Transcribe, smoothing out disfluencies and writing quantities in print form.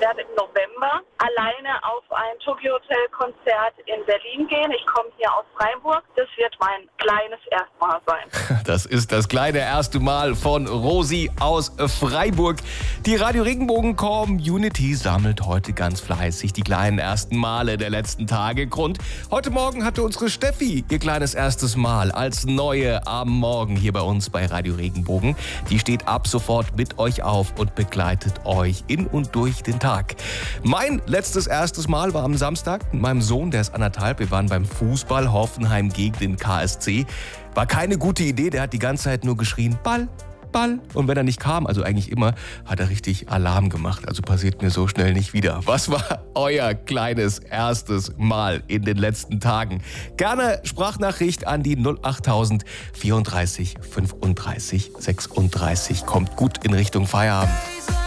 werde im November alleine auf ein Tokyo Hotel Konzert in Berlin gehen. Ich komme hier aus Freiburg. Das wird mein kleines Erstmal sein. Das ist das kleine erste Mal von Rosi aus Freiburg. Die Radio Regenbogen Community sammelt heute ganz fleißig die kleinen ersten Male der letzten Tage. Grund: heute Morgen hatte unsere Steffi ihr kleines erstes Mal als Neue am Morgen hier bei uns bei Radio Regenbogen. Die steht ab sofort mit euch auf und begleitet euch in und durch den Tag. Mein letztes erstes Mal war am Samstag mit meinem Sohn, der ist 1,5. Wir waren beim Fußball Hoffenheim gegen den KSC. War keine gute Idee, der hat die ganze Zeit nur geschrien, Ball, Ball. Und wenn er nicht kam, also eigentlich immer, hat er richtig Alarm gemacht. Also passiert mir so schnell nicht wieder. Was war euer kleines erstes Mal in den letzten Tagen? Gerne Sprachnachricht an die 08000 34 35 36. Kommt gut in Richtung Feierabend.